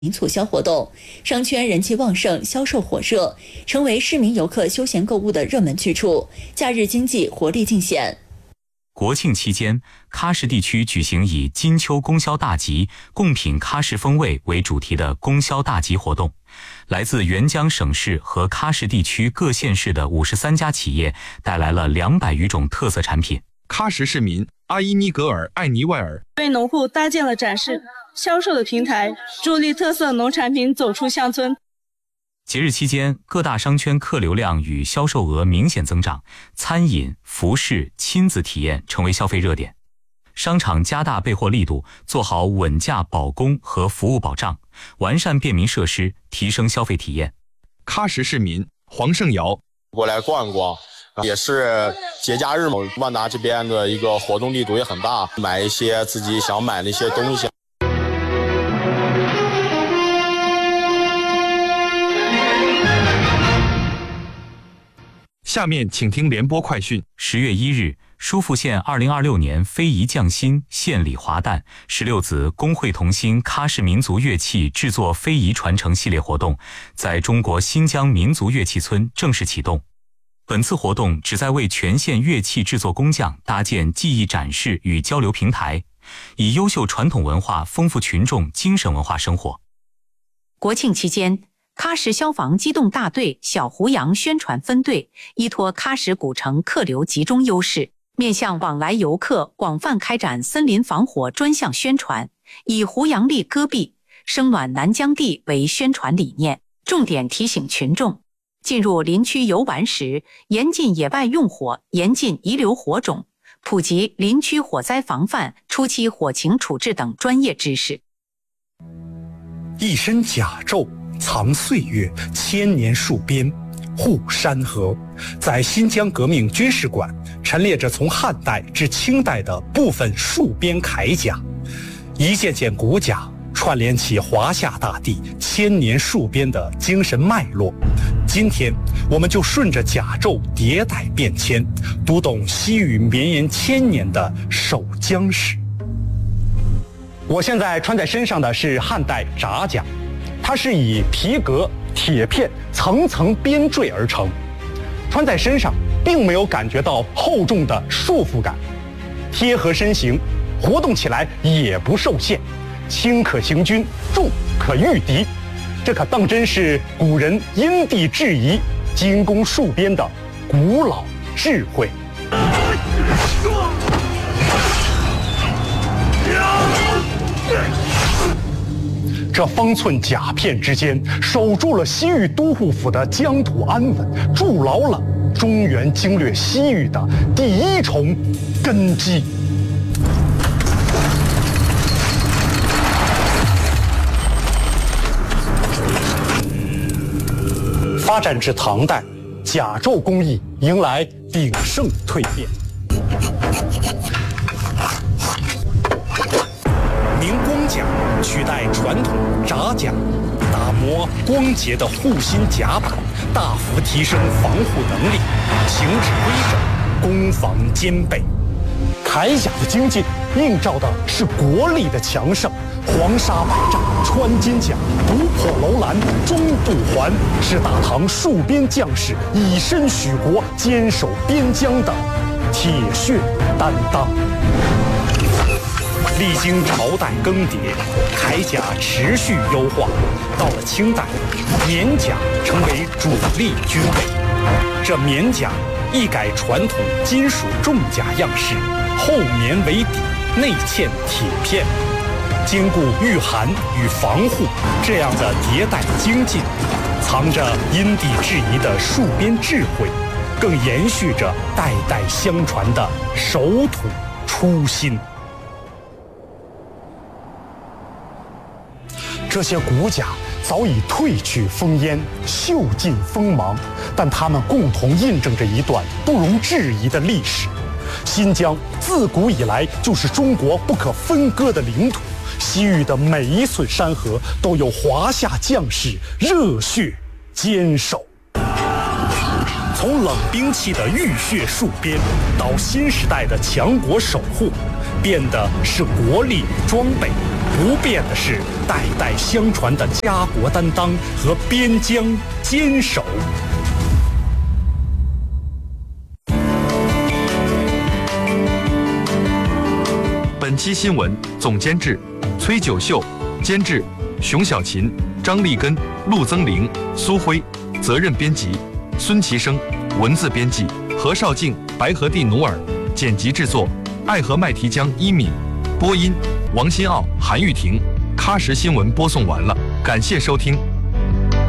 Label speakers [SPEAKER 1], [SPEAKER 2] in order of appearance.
[SPEAKER 1] 促销活动，商圈人气旺盛，销售火热，成为市民游客休闲购物的热门去处，假日经济活力尽显。
[SPEAKER 2] 国庆期间，喀什地区举行以金秋供销大集，贡品喀什风味为主题的供销大集活动。来自沅江省市和喀什地区各县市的53家企业带来了200余种特色产品。
[SPEAKER 3] 喀什市民阿伊尼格尔艾尼外尔
[SPEAKER 4] 为农户搭建了展示销售的平台，助力特色农产品走出乡村。
[SPEAKER 2] 节日期间，各大商圈客流量与销售额明显增长，餐饮、服饰、亲子体验成为消费热点。商场加大备货力度，做好稳价保供和服务保障，完善便民设施，提升消费体验。
[SPEAKER 3] 喀什市民黄胜尧
[SPEAKER 5] 过来逛逛，也是节假日嘛，万达这边的一个活动力度也很大，买一些自己想买的一些东西。
[SPEAKER 3] 下面请听联播快讯。
[SPEAKER 2] 10月1日，疏附县2026年非遗匠心献礼华诞16子工会同心喀什民族乐器制作非遗传承系列活动在中国新疆民族乐器村正式启动。本次活动旨在为全县乐器制作工匠搭建技艺展示与交流平台，以优秀传统文化丰富群众精神文化生活。
[SPEAKER 6] 国庆期间，喀什消防机动大队小胡杨宣传分队依托喀什古城客流集中优势，面向往来游客广泛开展森林防火专项宣传，以胡杨力戈壁、生暖南疆地为宣传理念，重点提醒群众进入林区游玩时严禁野外用火，严禁遗留火种，普及林区火灾防范、初期火情处置等专业知识。
[SPEAKER 7] 一身甲胄藏岁月，千年戍边护山河。在新疆革命军事馆陈列着从汉代至清代的部分戍边铠甲，一件件骨甲串联起华夏大地千年戍边的精神脉络。今天我们就顺着甲胄迭代变迁，读懂西域绵延千年的守疆史。我现在穿在身上的是汉代札甲，它是以皮革、铁片层层编缀而成，穿在身上并没有感觉到厚重的束缚感，贴合身形，活动起来也不受限，轻可行军，重可御敌。这可当真是古人因地制宜、精工戍边的古老智慧。这方寸甲片之间，守住了西域都护府的疆土安稳，筑牢了中原经略西域的第一重根基。发展至唐代，甲胄工艺迎来鼎盛蜕变。明光甲取代传统札甲，打磨光洁的护心甲板，大幅提升防护能力，形制规整，攻防兼备。铠甲的精进映照的是国力的强盛。黄沙百丈穿金甲，不破楼兰终不还，是大唐戍边将士以身许国、坚守边疆的铁血担当。历经朝代更迭，铠甲持续优化，到了清代，棉甲成为主力军备。这棉甲一改传统金属重甲样式，厚棉为底，内嵌铁片，兼顾御寒与防护。这样的迭代精进，藏着因地制宜的戍边智慧，更延续着代代相传的守土初心。这些骨甲早已褪去烽烟，锈尽锋芒，但它们共同印证着一段不容置疑的历史。新疆自古以来就是中国不可分割的领土，西域的每一寸山河都有华夏将士热血坚守。从冷兵器的浴血戍边，到新时代的强国守护，变的是国力与装备， 不变的是代代相传的家国担当和边疆坚守。
[SPEAKER 3] 本期新闻总监制崔九秀，监制熊小琴、张立根、陆增玲、苏辉，责任编辑孙其生，文字编辑何绍静、白河地努尔，剪辑制作爱河麦提江一敏，播音王新奥、韩玉婷。喀什新闻播送完了，感谢收听。